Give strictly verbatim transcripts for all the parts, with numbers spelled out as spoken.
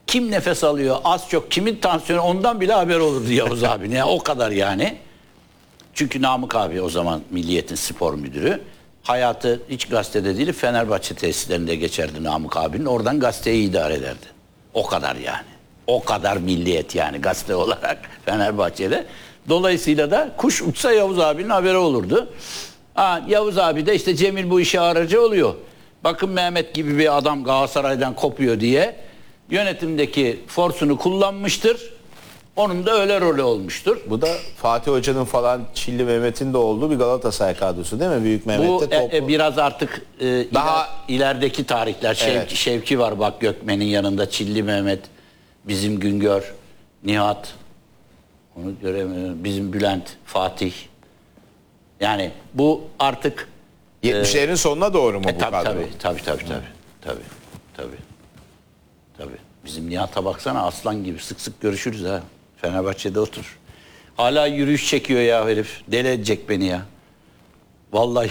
kim nefes alıyor, az çok kimin tansiyonu, ondan bile haber olurdu Yavuz abi. Yani o kadar yani. Çünkü Namık abi o zaman Milliyet'in spor müdürü. Hayatı hiç gazetede değil, Fenerbahçe tesislerinde geçerdi Namık abinin. Oradan gazeteyi idare ederdi. O kadar yani. O kadar Milliyet yani gazete olarak Fenerbahçe'de. Dolayısıyla da kuş uçsa Yavuz abinin haberi olurdu. Ha, Yavuz abi de işte Cemil bu işe aracı oluyor. Bakın Mehmet gibi bir adam Galatasaray'dan kopuyor diye yönetimdeki forsunu kullanmıştır. Onun da öyle rolü olmuştur. Bu da Fatih Hoca'nın falan Çilli Mehmet'in de olduğu bir Galatasaray kadrosu değil mi? Büyük Mehmet Bu de topu... e, biraz artık e, Daha iler, ilerideki tarihler. Şevki, evet. Şevki var bak Gökmen'in yanında. Çilli Mehmet, bizim Güngör, Nihat, onu göremiyorum. Bizim Bülent, Fatih. Yani bu artık yetmişlerin e, sonuna doğru mu e, bu tabii, kadro? tabii tabii tabii tabii tabii tabii tabii. Bizim Nihat'a baksana, aslan gibi sık sık görüşürüz ha. Fenerbahçe'de otur. Hala yürüyüş çekiyor ya herif. Deli edecek beni ya. Vallahi.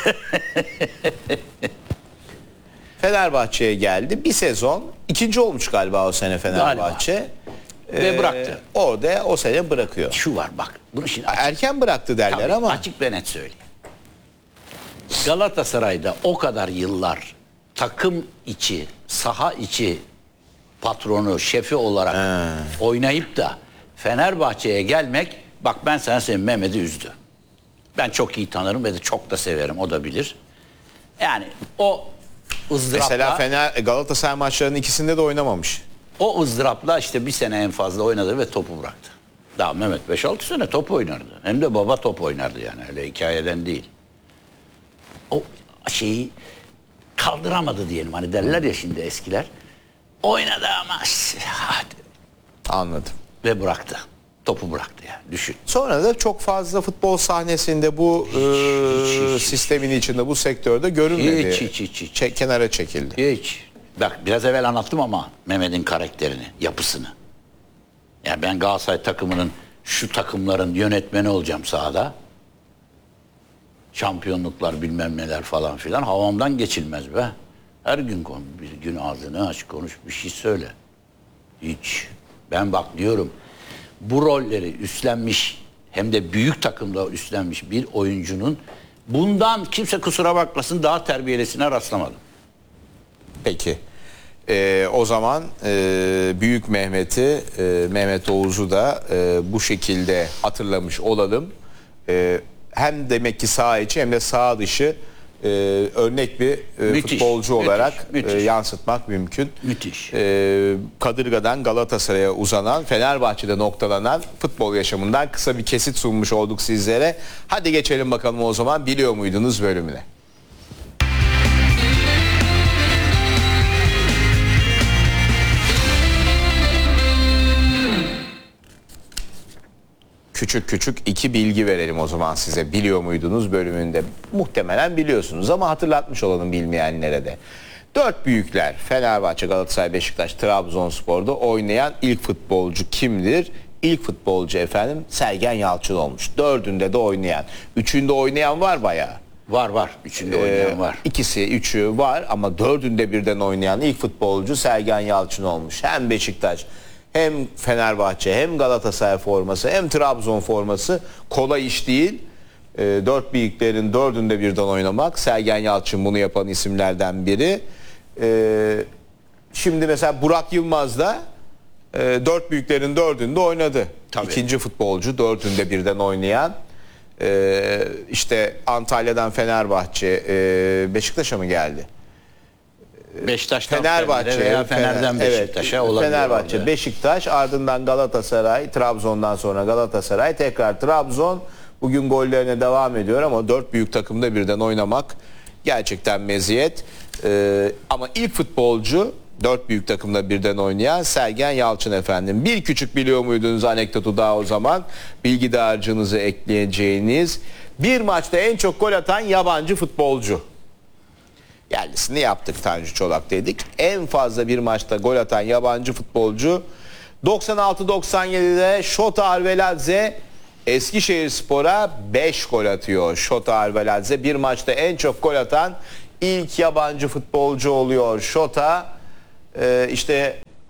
Fenerbahçe'ye geldi. Bir sezon. İkinci olmuş galiba o sene Fenerbahçe. Ve ee, bıraktı. Orada o sene bırakıyor. Şu var bak. Bunu şimdi açık, erken bıraktı derler tabii, ama. Açık ve net söyleyeyim. Galatasaray'da o kadar yıllar takım içi, saha içi patronu, şefi olarak He. oynayıp da Fenerbahçe'ye gelmek, bak ben sana söyleyeyim, Mehmet'i üzdü. Ben çok iyi tanırım ve de çok da severim, o da bilir. Yani o ızdırapla... Mesela Fener, Galatasaray maçlarının ikisinde de oynamamış. O ızdırapla işte bir sene en fazla oynadı ve topu bıraktı. Daha Mehmet beş altı sene top oynardı. Hem de baba top oynardı yani, öyle hikayeden değil. O şeyi kaldıramadı diyelim, hani derler ya şimdi eskiler. Oynadı ama hadi. Anladım. Ve bıraktı. Topu bıraktı yani, düşün. Sonra da çok fazla futbol sahnesinde bu hiç, e, hiç, sistemin hiç. içinde, bu sektörde görünmedi. Hiç hiç hiç. hiç. Çek, kenara çekildi. Hiç. Bak biraz evvel anlattım ama Mehmet'in karakterini, yapısını. Yani ben Galatasaray takımının, şu takımların yönetmeni olacağım sahada. Şampiyonluklar bilmem neler falan filan, havamdan geçilmez be. Her gün konu, bir gün ağzını aç, konuş, bir şey söyle. Hiç. Ben bak diyorum, bu rolleri üstlenmiş, hem de büyük takımda üstlenmiş bir oyuncunun bundan, kimse kusura bakmasın, daha terbiyelisine rastlamadım. Peki. Ee, o zaman e, Büyük Mehmet'i, e, Mehmet Oğuz'u da e, bu şekilde hatırlamış olalım. E, hem demek ki saha içi hem de saha dışı e, örnek bir e, müthiş, futbolcu müthiş, olarak müthiş. E, yansıtmak mümkün. Müthiş. E, Kadırga'dan Galatasaray'a uzanan, Fenerbahçe'de noktalanan futbol yaşamından kısa bir kesit sunmuş olduk sizlere. Hadi geçelim bakalım o zaman biliyor muydunuz bölümüne. Küçük küçük iki bilgi verelim o zaman size, biliyor muydunuz bölümünde. Muhtemelen biliyorsunuz ama hatırlatmış olalım bilmeyenlere de. Dört büyükler, Fenerbahçe, Galatasaray, Beşiktaş, Trabzonspor'da oynayan ilk futbolcu kimdir? İlk futbolcu efendim Sergen Yalçın olmuş. Dördünde de oynayan. Üçünde oynayan var bayağı. Var var. Üçünde oynayan ee, var. İkisi, üçü var ama dördünde birden oynayan ilk futbolcu Sergen Yalçın olmuş. Hem Beşiktaş, hem Fenerbahçe, hem Galatasaray forması, hem Trabzon forması kolay iş değil. E, dört büyüklerin dördünde birden oynamak. Sergen Yalçın bunu yapan isimlerden biri. E, şimdi mesela Burak Yılmaz da e, dört büyüklerin dördünde oynadı. Tabii. İkinci futbolcu dördünde birden oynayan. E, işte Antalya'dan Fenerbahçe, e, Beşiktaş'a mı geldi? Beşiktaş'tan Fenerbahçe veya Fener'den Beşiktaş'a evet, olabilir. Fenerbahçe, orada. Beşiktaş, ardından Galatasaray, Trabzon'dan sonra Galatasaray, tekrar Trabzon. Bugün gollerine devam ediyor ama dört büyük takımda birden oynamak gerçekten meziyet. Ee, ama ilk futbolcu dört büyük takımda birden oynayan Sergen Yalçın efendim. Bir küçük biliyor muydunuz anekdotu daha o zaman. Bilgi dağarcığınızı ekleyeceğiniz. Bir maçta en çok gol atan yabancı futbolcu. Yerlisini yaptık, Tanju Çolak dedik. En fazla bir maçta gol atan yabancı futbolcu doksan altı doksan yedide Şota Arveladze Eskişehirspor'a beş gol atıyor. Şota Arveladze bir maçta en çok gol atan ilk yabancı futbolcu oluyor. Şota e, işte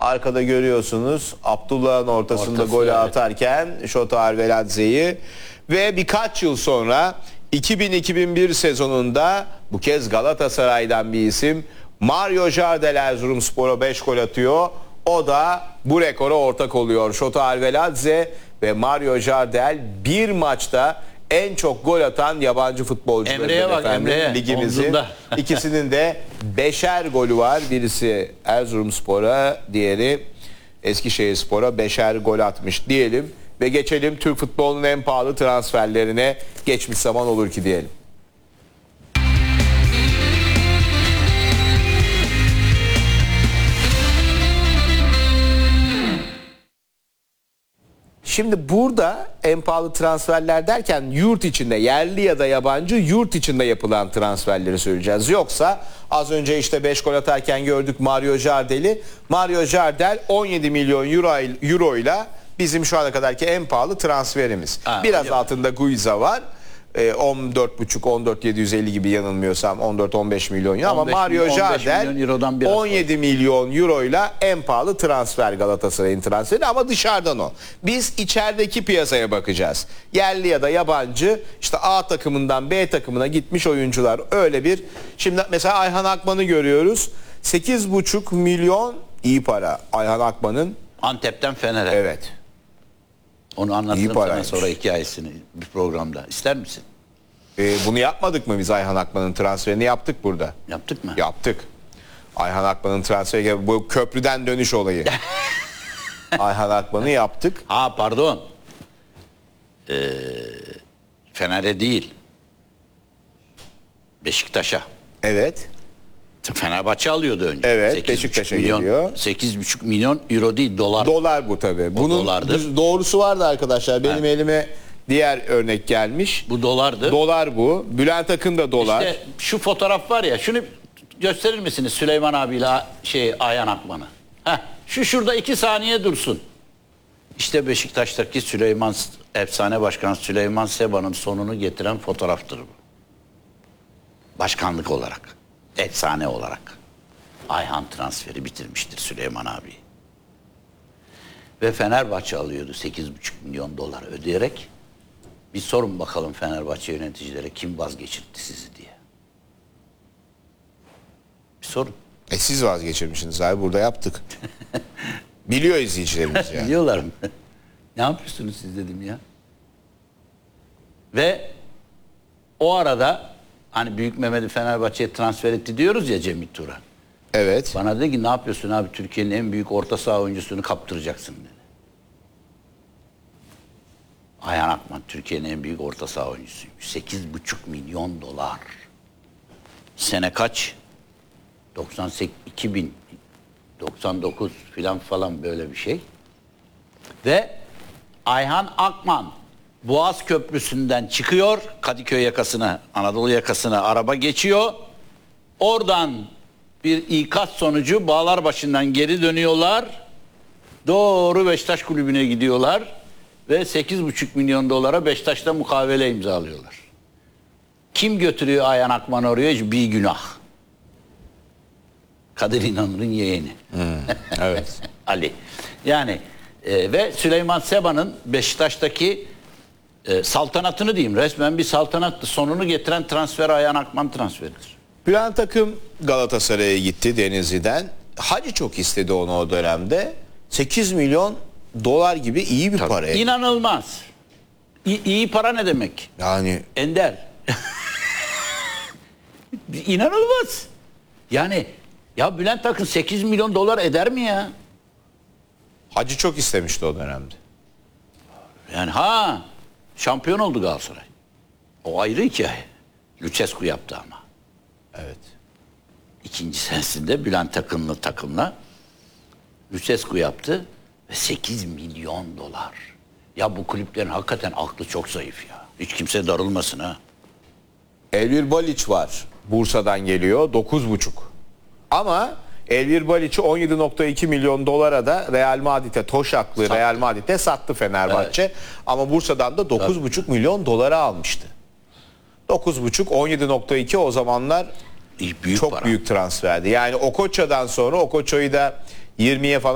Arkada görüyorsunuz Abdullah'ın ortasında Ortası, golü evet. atarken Şota Arveladze'yi ve birkaç yıl sonra iki bin iki bin bir sezonunda bu kez Galatasaray'dan bir isim Mario Jardel Erzurumspor'a beş gol atıyor. O da bu rekora ortak oluyor. Şota Arveladze ve Mario Jardel bir maçta en çok gol atan yabancı futbolcular. Emre'ye bak, Emre'ye. Ligimizin Omzunda. ikisinin de beşer golü var. Birisi Erzurumspor'a, diğeri Eskişehirspor'a beşer gol atmış diyelim. Ve geçelim Türk futbolunun en pahalı transferlerine, geçmiş zaman olur ki diyelim. Şimdi burada en pahalı transferler derken yurt içinde, yerli ya da yabancı, yurt içinde yapılan transferleri söyleyeceğiz. Yoksa az önce işte beş gol atarken gördük Mario Jardel'i. Mario Jardel on yedi milyon euro, euro ile bizim şu ana kadarki en pahalı transferimiz. Ha, Biraz yok. altında Guiza var. Ee, on dört buçuk on dört yedi yüz elli gibi yanılmıyorsam on dört on beş milyon euro ama on beş Mario milyon, on beş Jardel milyon eurodan biraz on yedi milyon euro ile en pahalı transfer, Galatasaray'ın transferi, ama dışarıdan o. Biz içerideki piyasaya bakacağız. Yerli ya da yabancı, işte A takımından B takımına gitmiş oyuncular, öyle bir. Şimdi mesela Ayhan Akman'ı görüyoruz. sekiz buçuk milyon, iyi para Ayhan Akman'ın. Antep'ten Fener'e. Evet. Onu İyi anlatırım sana paraymış. sonra hikayesini bir programda. İster misin? Ee, bunu yapmadık mı biz? Ayhan Akman'ın transferini yaptık burada. Yaptık mı? Yaptık. Ayhan Akman'ın transferi, bu köprüden dönüş olayı. Ayhan Akman'ı yaptık. Ha pardon. Ee, Fener'e değil. Beşiktaş'a. Evet. Fenerbahçe alıyordu önce. Evet, sekiz buçuk Beşiktaş'a milyon, geliyor. sekiz buçuk milyon euro değil, dolar. Dolar bu tabii. Bunun dolardır. düz- doğrusu vardı arkadaşlar. Benim elime diğer örnek gelmiş. Bu dolardı. Dolar bu. Bülent Akın da dolar. İşte şu fotoğraf var ya, şunu gösterir misiniz Süleyman abiyle şey Ayhan Akman'ı? Heh, şu şurada iki saniye dursun. İşte Beşiktaş'taki Süleyman, efsane başkan Süleyman Seba'nın sonunu getiren fotoğraftır bu. Başkanlık olarak, efsane olarak. Ayhan transferi bitirmiştir Süleyman abi. Ve Fenerbahçe alıyordu sekiz buçuk milyon dolar ödeyerek. Bir sorun bakalım Fenerbahçe yöneticilere, kim vazgeçirtti sizi diye. Bir sorun. E siz vazgeçirmişsiniz abi, burada yaptık. Biliyor izleyicilerimiz yani. Biliyorlar mı? Ne yapıyorsunuz siz dedim ya. Ve o arada hani Büyük Mehmet'i Fenerbahçe'ye transfer etti diyoruz ya, Cemil Turan. Evet. Bana dedi ki ne yapıyorsun abi, Türkiye'nin en büyük orta saha oyuncusunu kaptıracaksın dedi. Ayhan Akman Türkiye'nin en büyük orta saha oyuncusuymuş. sekiz buçuk milyon dolar. Sene kaç? doksan sekiz, iki bin, doksan dokuz filan falan böyle bir şey. Ve Ayhan Akman Boğaz Köprüsü'nden çıkıyor, Kadıköy yakasına, Anadolu yakasına araba geçiyor. Oradan bir ikaz sonucu Bağlarbaşı'ndan geri dönüyorlar. Doğru Beşiktaş kulübüne gidiyorlar ve sekiz buçuk milyon dolara Beşiktaş'ta mukavele imzalıyorlar. Kim götürüyor Ayhan Akman oraya? Bir günah. Kadir İnanır'ın yeğeni. Evet. Ali. Yani e, ve Süleyman Seba'nın Beşiktaş'taki e, saltanatını diyeyim, resmen bir saltanattı. Sonunu getiren transfer Ayhan Akman transferidir. Bülent Akın Galatasaray'a gitti Denizli'den. Hacı çok istedi onu o dönemde. sekiz milyon dolar gibi iyi bir para. İnanılmaz. İ- iyi para ne demek? Yani Ender. İnanılmaz. Yani ya Bülent Akın sekiz milyon dolar eder mi ya? Hacı çok istemişti o dönemde. Yani ha şampiyon oldu Galatasaray. O ayrı hikaye. Lucescu yaptı ama. Evet. İkinci senesinde Bülent Akın'lı takımla Lucescu yaptı ve sekiz milyon dolar. Ya bu kulüplerin hakikaten aklı çok zayıf ya. Hiç kimse darılmasın ha. Elvir Baliç var. Bursa'dan geliyor. dokuz buçuk. Ama Elvir Baliç'i on yedi nokta iki milyon dolara da Real Madrid'e, Toşaklı Sattı. Real Madrid'e sattı Fenerbahçe. Evet. Ama Bursa'dan da dokuz buçuk milyon dolara almıştı. dokuz buçuk, on yedi nokta iki o zamanlar İyi, büyük çok para. büyük transferdi. Yani Okoça'dan sonra Okoça'yı da yirmiye falan